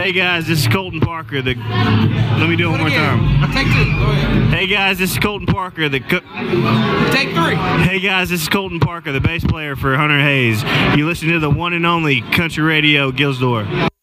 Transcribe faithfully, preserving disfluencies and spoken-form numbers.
Hey guys, this is Colton Parker. The let me do it one more time. Take two. Go ahead. Hey guys, this is Colton Parker. The Take three. Hey guys, this is Colton Parker, the bass player for Hunter Hayes. You listen to the one and only Country Radio Gilsdor.